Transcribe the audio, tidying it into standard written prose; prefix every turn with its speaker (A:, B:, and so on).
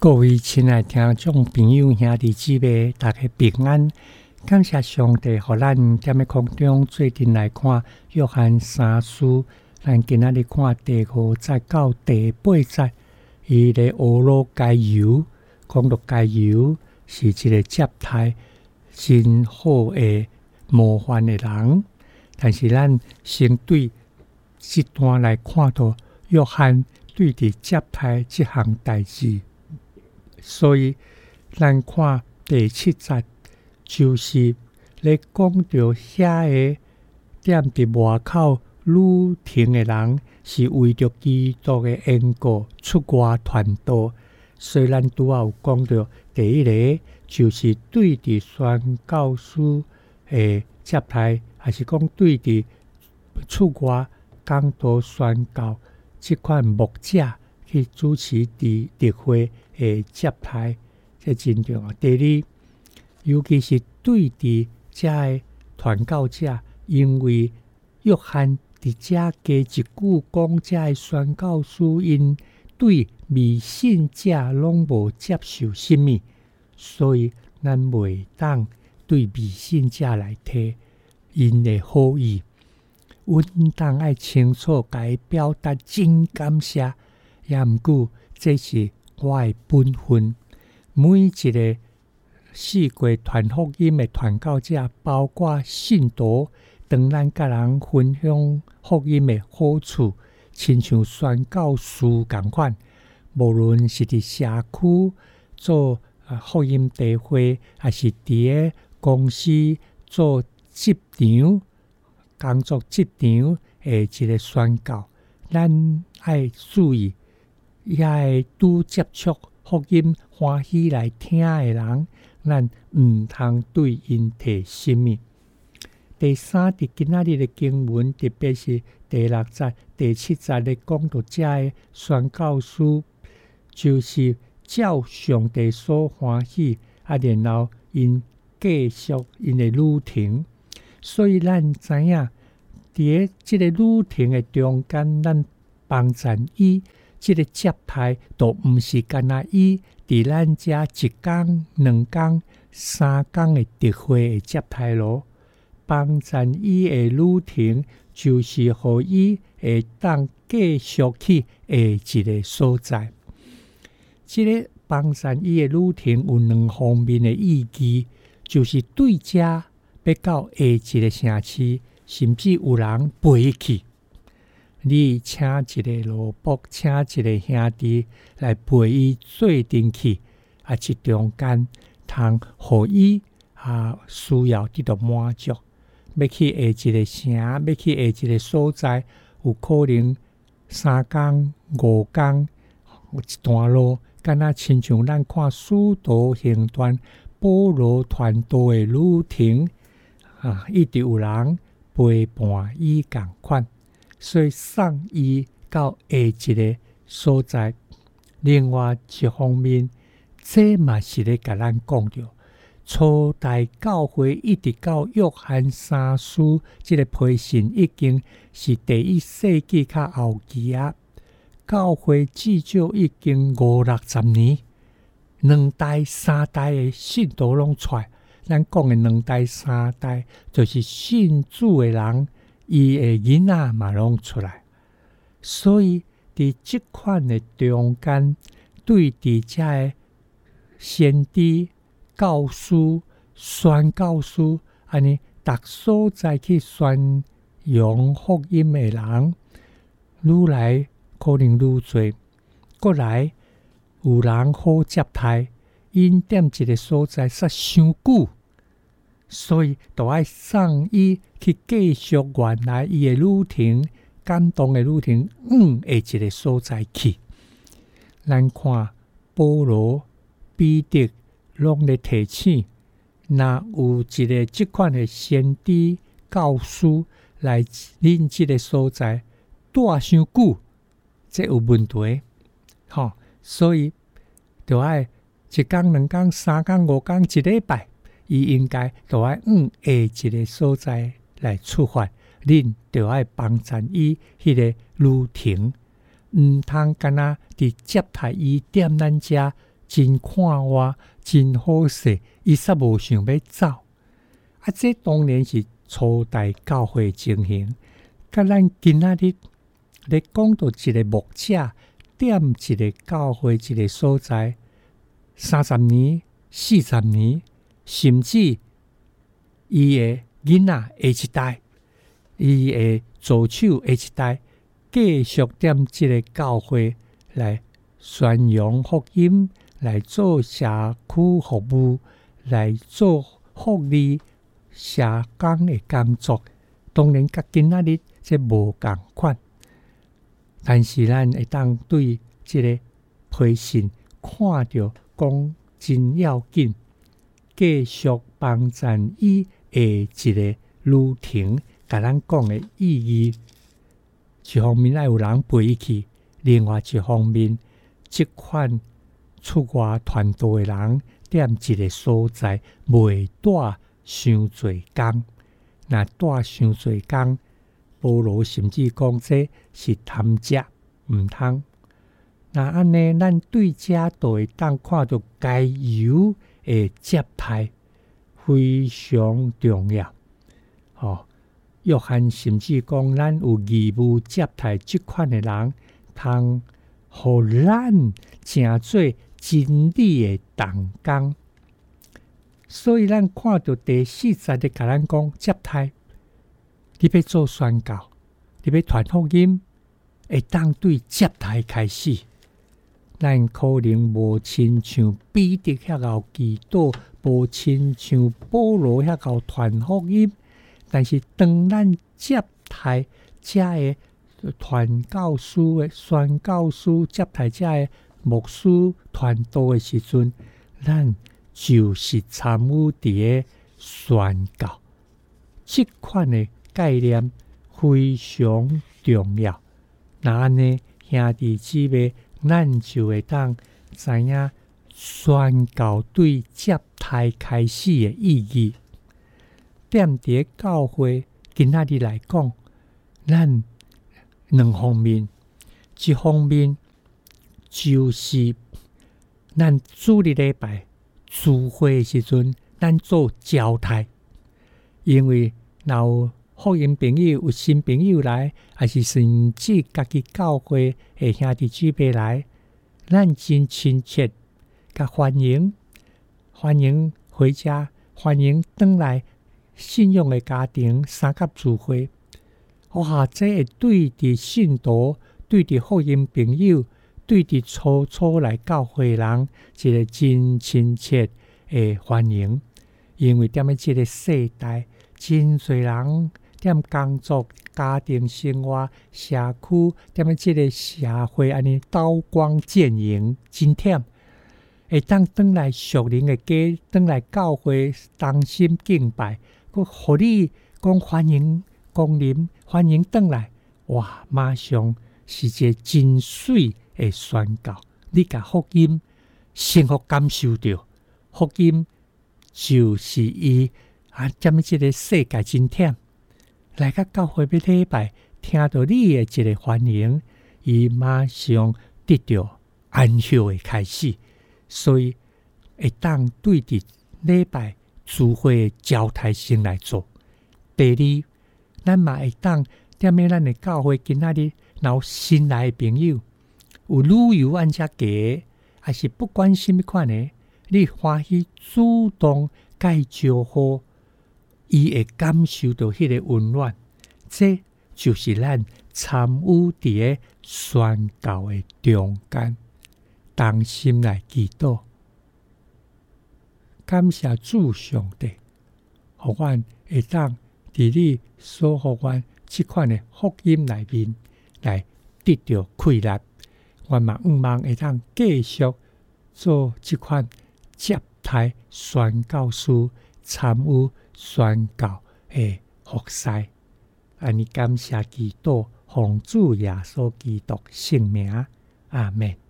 A: 各位亲爱听众朋友兄弟姊妹，大家平安！感谢上帝，互咱踮咧空中做阵来看约翰三书。咱今仔日看第5节到第8节，伊咧俄罗加油，讲到加油是一个接待真好的模范的人。但是咱先对这段来看到约翰对伫接待这项代志。所以，咱看第7节，就是咧讲到遐个踮伫外口旅程的人，是为着基督的缘故出外传道。所以，咱拄仔有讲到第一个，就是对伫宣教师的接待，还是讲对伫出外讲道宣教这款牧者去主持聚会的接待，这真重要。第二，尤其是对伫这个传教者，因为约翰伫这加一句讲，这个宣教师因对未信者拢无接受什么，所以咱袂当对未信者来提因的好意。阮当爱清楚甲伊表达真感谢，也毋过这是我的本分。每一个四过传福音的传教者，包括信徒，当咱甲人分享福音的好处，亲像宣教师同款。无论是伫社区做福音地会，还是伫个公司做职场工作职场的一个宣教，咱爱注意，也会拄接触福音欢喜来听的人，咱毋通对因提什么。第三，伫今仔日的经文，特别是第6节、第7节咧讲到这个宣教师，就是照上帝所欢喜，然后因继续因的旅程。所以咱知影，伫个即个旅程的中间，咱帮衬伊，即个接待，都毋是干那伊伫咱遮1天、2天、3天的聚会的接待咯。帮衬伊的旅程，就是互伊会当继续去下一个所在。即个帮衬伊的旅程有2方面的意义，就是对遮要到下一个城市，甚至有人陪伊去。你请一个萝卜，请一个兄弟来陪伊做阵去，这中间通互伊需要得到满足。要去下一个城，要去下一个所在，有可能3天、5天，有一段路，敢若亲像咱看《使徒行传》保罗传道的旅程，一直有人陪伴伊共款，所以送伊到下一个所在。另外一方面，这嘛是咧甲咱讲着。初代教会一直到约翰三书，这个批信已经是第1世纪较后期啊。教会至少已经50-60年，2代3代的信徒拢出来。咱讲的2代3代，就是信主的人，伊的囡仔嘛拢出来。所以伫这款的中间，对伫遮的先知、教师、宣教师，安尼逐所在去宣扬福音的人，愈来可能愈多。过来有人好接待，因踮一个所在煞伤久，所以就爱送伊去继续原来伊的旅程，感动的旅程，下一个所在去。咱看保罗、彼得拢咧提醒，若有一个即款的先知、教师来恁即个所在住伤久，这有问题。所以就爱1天、2天、3天、5天、1礼拜，伊应该就爱下一个所在来出发，恁就爱帮衬伊迄个旅程，毋通干那伫接待伊踮咱遮真看活，真好势，伊煞无想要走。这当然是初代教会情形。甲咱今仔日咧讲到一个牧者点一个教会一个所在，30年、40年，甚至伊的囡仔下一代，伊的助手下一代，继续踮即个教会来宣扬福音，来做社区服务，来做福利社工的工作。当然，甲今仔日这无共款，但是咱会当对即个批信看到讲真要紧，继续帮赞伊的一个旅程，甲咱讲的意义。一方面要有人陪伊去，另外一方面，即款出外传道的人踮一个所在，袂带伤侪工。若带伤侪工，保罗甚至讲这是贪食，毋通。那安尼，咱对遮都会当看到该有的接待非常重要。约翰甚至讲，咱有义务接待即款的人，通互咱成做真理的同工。所以咱看到第4节的甲咱讲接待，你要做宣教，你要传福音，会当对接待开始。咱可能无亲像彼得遐敖祈祷，无亲像保罗遐敖传福音，但是当咱接待遮的传教师的宣教师，接待遮的牧师传道的时阵，咱就是参与伫个宣教，即款的概念非常重要。那安尼，兄弟姊妹，咱就会当知影宣教对接待开始的意义。踮伫教会，今仔日来讲，咱两方面，一方面就是咱主日礼拜聚会的时阵，咱做交代，因为若有福音朋友、有新朋友来，还是甚至家己教会的兄弟姊妹来，咱真亲切，甲欢迎回家，欢迎转来信仰的家庭三甲聚会。哇，这会对伫信徒、对伫福音朋友、对伫初来教会的人，一个真亲切的欢迎。因为踮咧即个世代，真侪人踮工作、家庭生活、社区，踮咧即个社会安尼刀光剑影，真忝。会当转来属灵的家，转来教会，同心敬拜，佮互你讲欢迎光临，欢迎转来，哇！马上是一个真水的宣告。你甲福音生活感受到，福音就是伊踮即个世界真忝，来甲教会要礼拜，听到你的一个欢迎，伊马上得到安息的开始。所以会当对伫礼拜聚会的交代性来做。第二，咱嘛会当踮咧咱的教会，今仔日若有新来的朋友，有旅游按遮加，还是不管什么款的，你欢喜主动介绍好，伊会感受到迄个温暖。这就是咱参与伫个宣教的中间。同心来祈祷，感谢主上帝，互阮会当伫你所互阮即款的福音内面来得到快乐。阮嘛望会当继续做即款接待宣教师，参与宣教的服侍。安尼感谢祈祷，奉主耶稣基督圣名，阿门。